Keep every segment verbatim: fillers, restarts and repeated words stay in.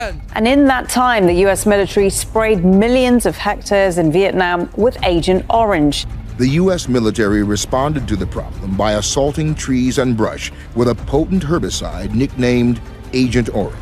And in that time, the U S military sprayed millions of hectares in Vietnam with Agent Orange. The U S military responded to the problem by assaulting trees and brush with a potent herbicide nicknamed Agent Orange.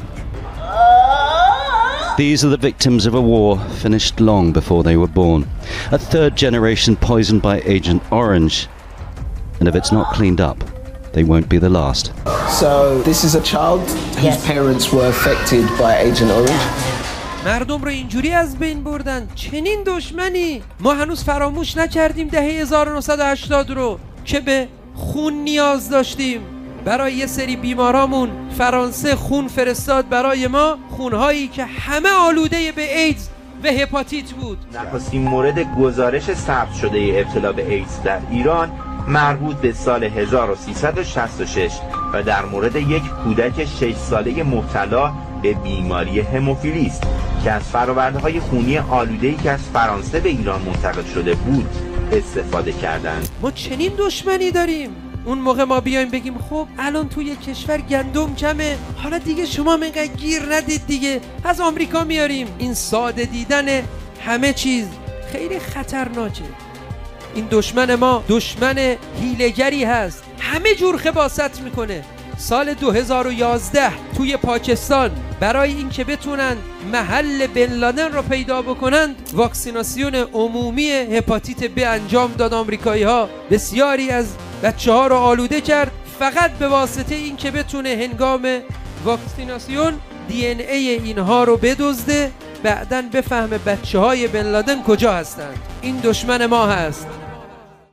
These are the victims of a war finished long before they were born. A third generation poisoned by Agent Orange. And if it's not cleaned up, they won't be the last. So this is a child whose yes. parents were affected by Agent Orange. مردم رو اینجوری از بین بردن. چنین دشمنی. ما هنوز فراموش نکردیم دهه هزار و نهصد و هشتاد رو که به خون نیاز داشتیم. برای یه سری بیمارامون فرانسه خون فرستاد برای ما، خونهایی که همه آلوده به ایدز و هپاتیت بود. نخستین مورد گزارش ثبت شده ابتلا به ایدز در ایران مربوط به سال هزار و سیصد و شصت و شش و در مورد یک کودک شش ساله مبتلا به بیماری هموفیلی است که از فرآورده‌های خونی آلوده‌ای که از فرانسه به ایران منتقل شده بود استفاده کردند. ما چنین دشمنی داریم. اون موقع ما بیایم بگیم خب الان توی کشور گندم کمه، حالا دیگه شما منقدر گیر ندید دیگه، از آمریکا میاریم. این ساده دیدن همه چیز خیلی خطرناکه. این دشمن ما دشمن هیله‌گری هست، همه جور خباثت میکنه. سال دو هزار و یازده توی پاکستان برای اینکه بتونن محل بن لادن رو پیدا بکنند واکسیناسیون عمومی هپاتیت ب انجام داد. آمریکایی ها بسیاری از بچه ها رو آلوده کرد فقط به واسطه اینکه بتونه هنگام واکسیناسیون دی ان ای اینها رو بدزده، بعدن بفهمه بچه های بن لادن کجا هستند. این دشمن ما هست.